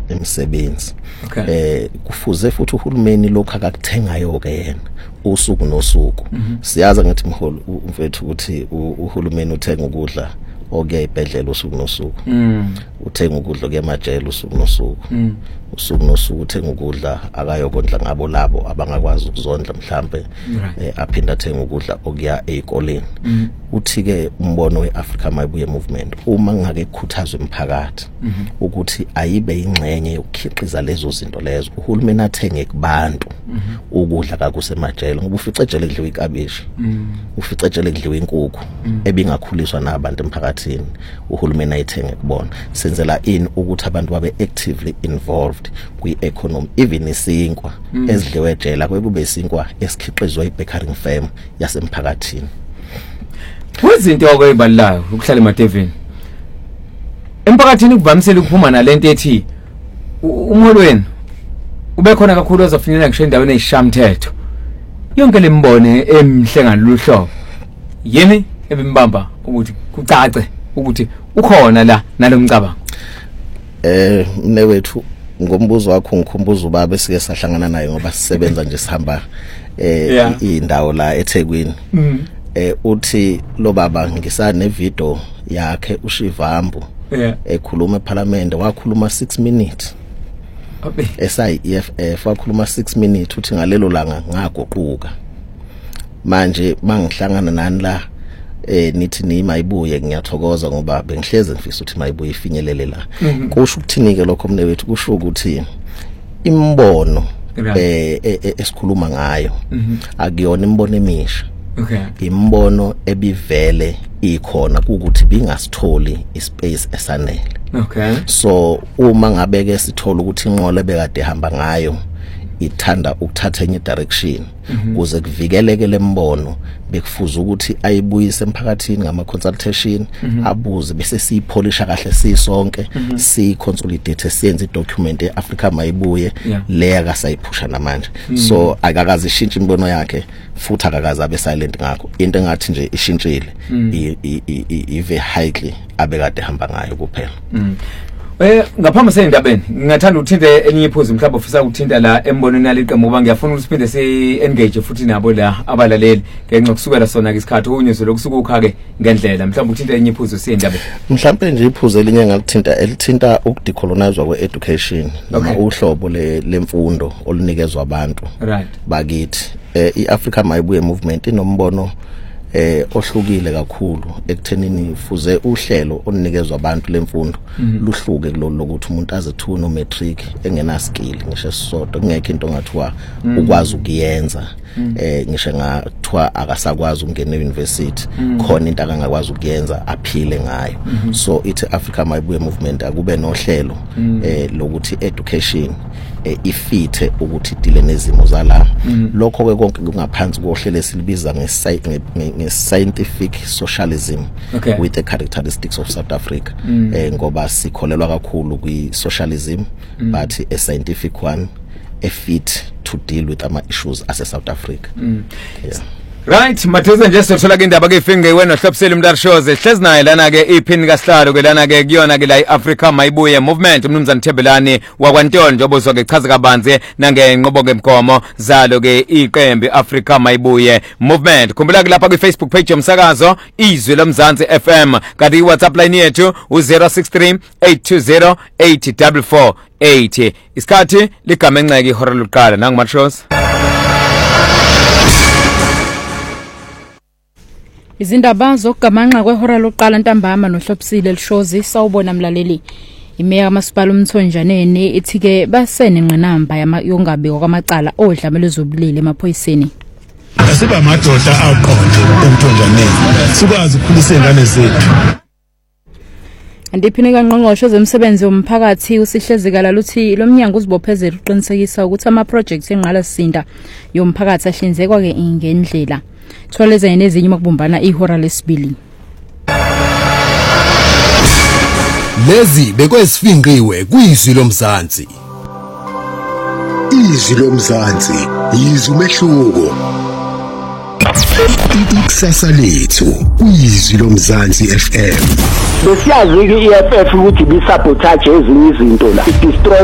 emsebenzi. Kufuze futhi uhulumeni lokho akakuthengayo ke yena usuku nosuku. Siyazi ngathi mholo mfethu ukuthi uhulumeni uthenga ukudla okuya ibhedlela usuku nosuku. Uthenga ukudla kuya emajele usuku nosuku. Usuku nosuku uthenga ukudla akayokondla ngabo labo abangakwazi ukuzondla mhlambe aphinda athenga ukudla okuya ezikoleni. Uthi ke umbono weAfrica Mayibuye Movement uma ngake kukhuthazwe umphakathi ukuthi ayibe ingxenye yokukhiqiza lezo zinto lezo, uhulumeni athenge kubantu ukudla kakusemajele ngoba ufice ejele kudliwa ikabishi, ufice ejele kudliwa inkukhu ebingakhuliswa nabantu emphakathini, uhulumeni ayithenge kubona. Senzela in ukuthi abantu babe actively involved kwi-economy, even isinkwa ezidliwe ejele kwekube isinkwa esikhiqizwe i-bakery firm yasemphakathini. Kuzinto okuyibalulayo ukuhlala emadevini emphakathini kuvamisile ukuphuma nalento ethi umholweni ube khona kakhulu ozofinyelela ngisho endaweni eyishamthetho. Yonke lembone emhle ngaloluhlobo yini ebimbamba ukuthi kucace ukuthi ukhona la nalomcabango. Mnewethu ngombuzo wakho ngikhumbuza ubaba esike sahlangana naye ngoba sisebenza nje sihamba indawo la eThekwini. Uthi lo baba ngisane video yakhe uShivambu ekhuluma eParliament wakhuluma 6 minutes. EFF wakhuluma 6 minutes uthi ngalelo langa ngagoquka. Manje mangihlangana nani la nithi ni Mayibuye ngiyathokoza ngoba bengihleze ngifisa ukuthi Mayibuye ifinyelele la. Kusho ukuthini ke lokho mnewethu? Kusho ukuthi imbono esikhuluma ngayo akuyona imbono emisha. Imbono ebivele ikhona ukuthi bingasitholi ispace esanele. So uma ngabe ke sithola ukuthi inqola bekade ehamba ngayo ithanda ukuthatha enye direction kuze kuvikeleke lembono bekufuza ukuthi ayibuyise emphakathini ngama consultation abuze bese siyipolisha kahle sisonke siconsolidate siyenze idocument eAfrica Mayibuye leya kasayiphusha namanje. So akakazi ishintsha imbono yakhe futhi akakazi abe silent ngakho. Into engathi nje ishintshile ive highly abekade hamba ngayo kuphela. Ngaphambi sendabeni ngingathanda ukuthinte elinye iphuzu mhlawumbe ofisa ukuthinta la embonweni yaliqembu ngoba ngiyafuna ukuthi siphinde si-engage futhi nabo la abalaleli ngenxa kusukela sona ke isikhathi unyuzo lokusuka ukhake ngendlela mhlawumbe ukuthinta elinye iphuzu sendabeni. Mhlawumbe nje iphuzu elinye ngakuthinta elithinta ukudecolonize kwe-education noma uhlobo lemfundo olunikezwa abantu bakithi. I-Africa Mayibuye Movement inombono ohlukile kakhulu ekuthenini fuze uhlelo olunikezwa abantu lemfundo luhluke kulolu lokuthi umuntu aze 2 no matric engena skill ngisho sisodwa kungekho into ngathiwa ukwazi ukuyenza ngisho ngathiwa akasakwazi ukungena euniversity khona into akangakwazi ukuyenza aphile ngayo. So ithi Africa Mayibuye Movement akube nohlelo lokuthi education ifithe ukuthi idile nezimo zala. Lokho ke konke kungaphansi kohlelo esilibiza nge-scientific socialism with the characteristics of South Africa. Ngoba sikholelwa kakhulu kwi-socialism but a scientific one a fit to deal with ama issues as a South Africa. Right, Mathuza nje sithola ke indaba ke ifinge wena ohlobisela umdlalo shows ehlezi naye lana ke iphini kaSihlalo ke lana ke kuyona ke la iAfrica Mayibuye Movement umnumzana Thebelani wakwaNtolo njengoba ke chaza kabanzi nangenqobo ngemigomo zalo ke iqembu Africa Mayibuye Movement. Khumbula ke lapha kwiFacebook page yomsakazo Izwi loMzansi FM kanti iWhatsApp line yethu u063 820 8448. Isikhathi ligama enceke ihora lokuqala nanguMatshows. Izindaba zokugamanxa kwehora lokuqala ntambama nohlobisile lishozi sawubona mlaleli. Imeya kaMasipala uMthonjaneni ithi ke basene ngqinamba yongabe kwamacala odlamelo zobulili emaphoyiseni. Asiba madoda aqonde eMthonjaneni sikwazi ukukhulisa ingane zethu. Andiphine kaNgqongqoshe zemsebenzi womphakathi usihlezekala luthi lo mnyango uzibophezela uqinisekisa ukuthi ama projects enqala sisinda yomphakathi ahlinzekwa ke ngendlela. Thwaleza nezinye makubumbana ihora lesibili. Lezi bekwesifinqiwe kuyizwi loMzansi. Izwi loMzansi yizwi umehluko. Ikusasa lethu kuyizwi loMzansi FM. Besiyazi ke iFF ukuthi bisabotage ezinye izinto la. Destroy